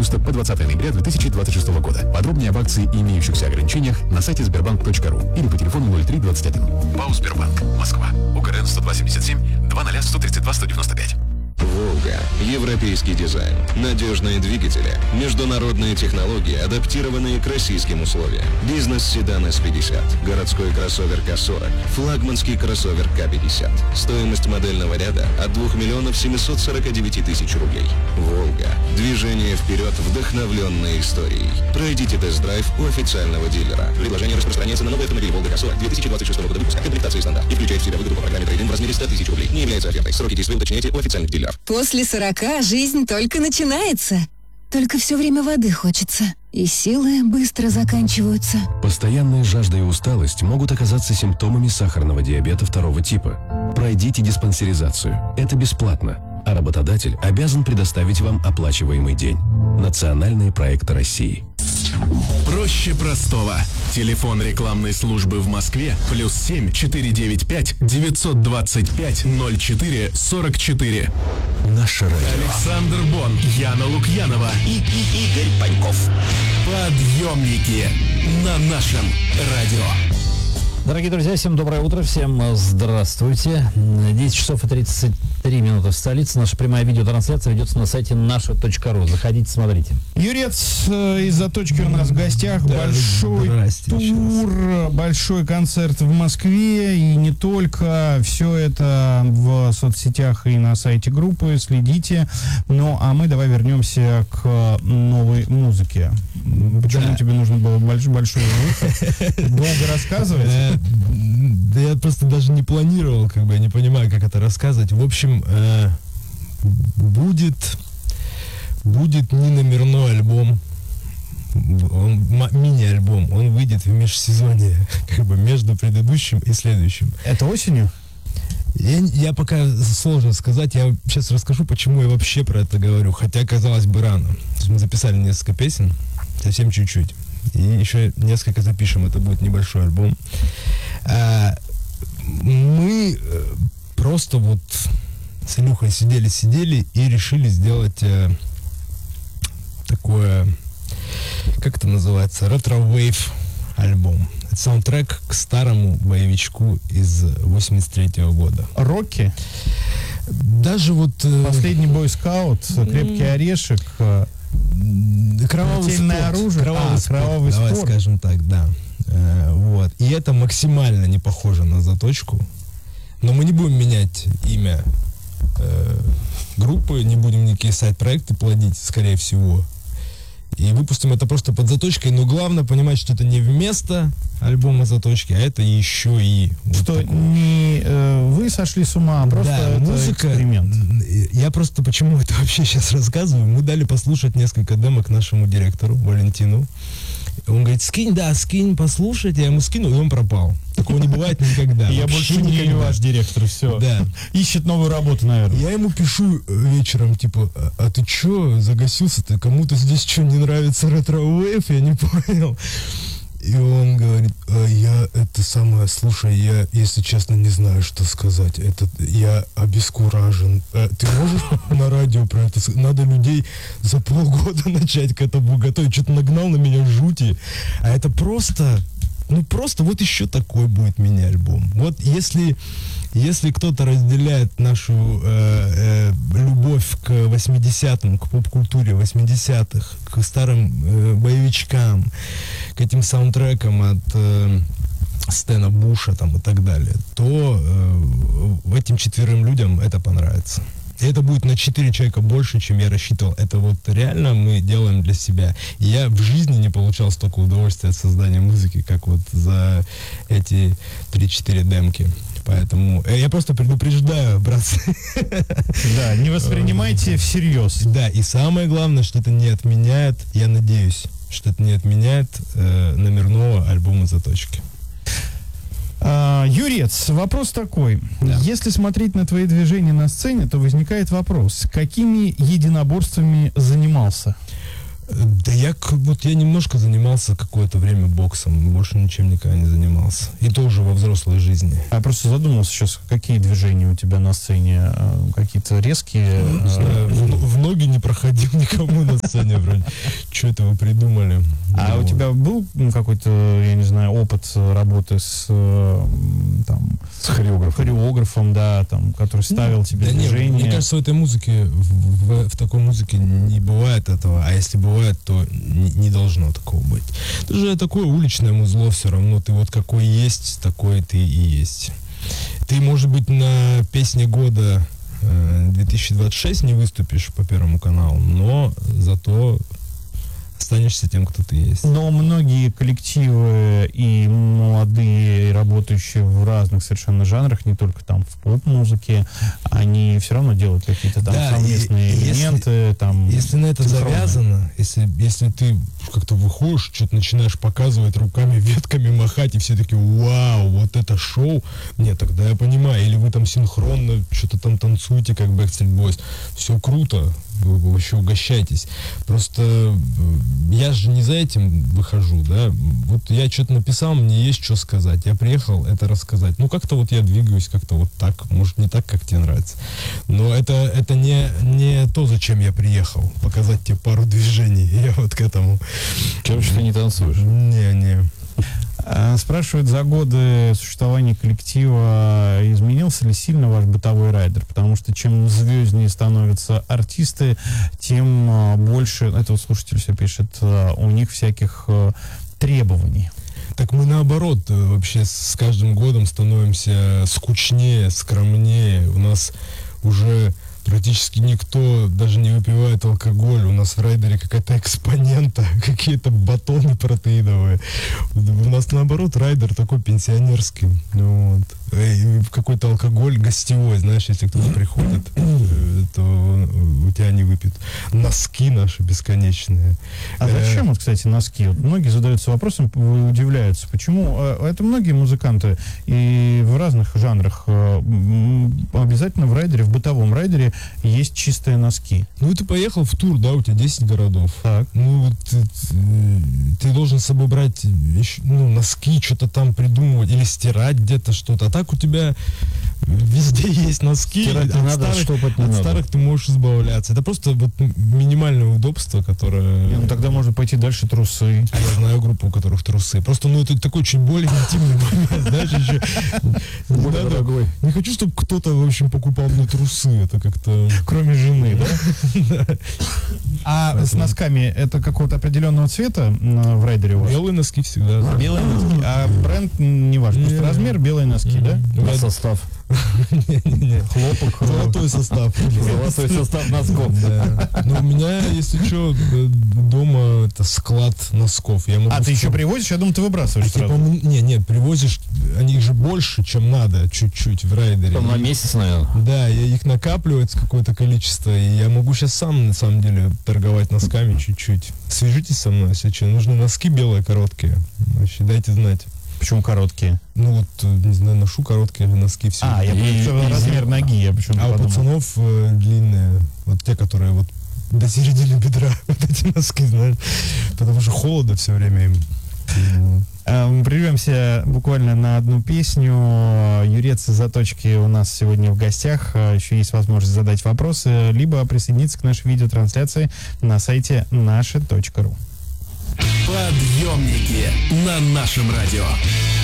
августа по 20 ноября 2026 года. Подробнее об акции и имеющихся ограничениях на сайте sberbank.ru или по телефону 0321. ПАО «Сбербанк», Москва. УКРН 10277 20 132 195. «Волга». Европейский дизайн, надежные двигатели, международные технологии, адаптированные к российским условиям. Бизнес-седан S50, городской кроссовер К40, флагманский кроссовер К50. Стоимость модельного ряда от 2 миллионов 749 тысяч рублей. «Волга». Движение вперед, вдохновленное историей. Пройдите тест-драйв у официального дилера. Предложение распространяется на новый автомобиль «Волга К40» 2026 года выпуска. Комплектация стандарт и включает в себя выгоду по программе трейд-ин в размере 100 тысяч рублей. Не является офертой. Сроки действия уточняйте у официальных дилеров. После 40 жизнь только начинается. Только все время воды хочется. И силы быстро заканчиваются. Постоянная жажда и усталость могут оказаться симптомами сахарного диабета 2 типа. Пройдите диспансеризацию. Это бесплатно. А работодатель обязан предоставить вам оплачиваемый день. Национальные проекты России. Проще простого. Телефон рекламной службы в Москве +7 495 925 04 44. Наше радио. Александр Бон, Яна Лукьянова и Игорь Паньков. Подъемники на нашем радио. Дорогие друзья, всем доброе утро, всем здравствуйте. 10 часов и 33 минуты в столице. Наша прямая видеотрансляция ведется на сайте naша.ru. Заходите, смотрите. Юрец из «Заточки» у нас в гостях. Да, большой тур, большой концерт в Москве. И не только. Все это в соцсетях и на сайте группы. Следите. Ну, а мы давай вернемся к новой музыке. Почему тебе нужно было большой выход? Долго рассказывать? Да я просто даже не планировал, я не понимаю, как это рассказывать. В общем, будет не номерной альбом, мини-альбом. Он выйдет в межсезонье, между предыдущим и следующим. Это осенью? Я пока сложно сказать. Я сейчас расскажу, почему я вообще про это говорю. Хотя, казалось бы, рано. Мы записали несколько песен, совсем чуть-чуть. И еще несколько запишем. Это будет небольшой альбом. Мы просто с Илюхой сидели и решили сделать такое, как это называется, ретро-вейв альбом. Это саундтрек к старому боевичку из 83-го года. Рокки? Даже «Последний бойскаут», «Крепкий орешек», «Кровавый оружие», «Кровавый спорт», давай скажем так, да. И это максимально не похоже на «Заточку». Но мы не будем менять имя группы, не будем никакие сайт-проекты плодить, скорее всего. И выпустим это просто под «Заточкой». Но главное понимать, что это не вместо альбома «Заточки», а это еще и... Что не вы сошли с ума, а просто музыка, эксперимент. Я просто почему это вообще сейчас рассказываю. Мы дали послушать несколько демок нашему директору Валентину. Он говорит: скинь, послушать. Я ему скинул, и он пропал. Такого не бывает никогда. Я больше не ваш директор, все. Да. Ищет новую работу, наверное. Я ему пишу вечером, а ты че, загасился-то? Кому-то здесь что, не нравится ретро-вейв? Я не понял. И он говорит: слушай, я, если честно, не знаю, что сказать. Я обескуражен. Ты можешь на радио про это сказать? Надо людей за полгода начать к этому готовить. Что-то нагнал на меня жути. А это просто еще такой будет мини-альбом. Если кто-то разделяет нашу любовь к 80-м, к поп-культуре 80-х, к старым боевичкам, к этим саундтрекам от Стэна Буша и так далее, то этим 4 людям это понравится. И это будет на 4 человека больше, чем я рассчитывал. Это реально мы делаем для себя. И я в жизни не получал столько удовольствия от создания музыки, как за эти 3-4 демки. Поэтому я просто предупреждаю, братцы. Да, не воспринимайте всерьез. Да, и самое главное, что это не отменяет, я надеюсь, что это не отменяет номерного альбома «Заточки». Юрец, вопрос такой. Да. Если смотреть на твои движения на сцене, то возникает вопрос, какими единоборствами занимался? Да я немножко занимался какое-то время боксом, больше ничем никогда не занимался. И тоже во взрослой жизни. Я просто задумался сейчас, какие движения у тебя на сцене? Какие-то резкие? Не знаю, в ноги не проходил никому на сцене вроде. Что это вы придумали? А у тебя был какой-то, я не знаю, опыт работы с хореографом, да, там, который ставил тебе движение? Нет, мне кажется, в этой музыке, в такой музыке не бывает этого, а если бывает, то не должно такого быть. Это же такое уличное музло все равно, ты вот какой есть, такой ты и есть. Ты, может быть, на песне года 2026 не выступишь по Первому каналу, но зато останешься тем, кто ты есть. Но многие коллективы и молодые, и работающие в разных совершенно жанрах, не только там в поп-музыке, они все равно делают какие-то там совместные элементы. Если на это завязано, если ты как-то выходишь, что-то начинаешь показывать руками, ветками махать, и все такие: вау, вот это шоу, нет, тогда я понимаю. Или вы там синхронно что-то там танцуете, как Backstreet Boys. Все круто, вы вообще угощайтесь. Просто я же не за этим выхожу, да. Вот я что-то написал, мне есть что сказать. Я приехал это рассказать. Ну, как-то вот я двигаюсь, как-то вот так. Может, не так, как тебе нравится. Но это не то, зачем я приехал. Показать тебе пару движений. Я вот к этому. Короче, ты не танцуешь? Не. Спрашивают, за годы существования коллектива изменился ли сильно ваш бытовой райдер? Потому что чем звезднее становятся артисты, тем больше, это вот слушатель все пишет, у них всяких требований. Так мы наоборот вообще с каждым годом становимся скучнее, скромнее. У нас уже практически никто даже не выпивает алкоголь. У нас в райдере какая-то экспонента, какие-то батоны протеиновые. У нас, наоборот, райдер такой пенсионерский. Вот. И какой-то алкоголь гостевой, знаешь, если кто-то приходит, то у тебя не выпьют. Носки наши бесконечные. А зачем, вот, кстати, носки? Вот многие задаются вопросом, удивляются, почему. Это многие музыканты и в разных жанрах обязательно в райдере, в бытовом райдере есть чистые носки. Ну, ты поехал в тур, да, у тебя 10 городов. Так. Ну, вот ты должен с собой брать носки, что-то там придумывать или стирать где-то что-то. А так у тебя везде есть носки. Стирать не надо, штопать не от надо. старых ты можешь избавляться. Это просто вот минимальное удобство, которое... Ну, тогда можно пойти дальше трусы. Я знаю группу, у которых трусы. Просто, это такой очень более интимный момент, знаешь, еще... Более дорогой. Не хочу, чтобы кто-то, в общем, покупал мне трусы. Это как-то... Кроме жены, да? А с носками это какого-то определенного цвета в райдере у вас? Белые носки всегда. Белые носки. А бренд не важно. Просто размер, белые носки, да? На состав. Не-не-не. Хлопок. Золотой состав. Золотой состав носков. Да. Но у меня, если что, дома это склад носков. Я могу Ты еще привозишь? Я думаю, ты выбрасываешь сразу. Нет, привозишь, они же больше, чем надо, чуть-чуть в райдере. Там на месяц, наверное. Да, их накапливается какое-то количество, и я могу сейчас сам, на самом деле, торговать носками чуть-чуть. Свяжитесь со мной, если что. Нужны носки белые, короткие. Вообще, дайте знать. Почему короткие? Ну вот, не знаю, ношу короткие носки все. Я понял, размер ноги, я почему-то у подумал. пацанов длинные, вот те, которые вот до середины бедра, вот эти носки, знаешь, потому что холодно все время им. Прервемся буквально на одну песню. Юрец из Заточки у нас сегодня в гостях. Еще есть возможность задать вопросы, либо присоединиться к нашей видеотрансляции на сайте наше.ру. Подъемники на нашем радио.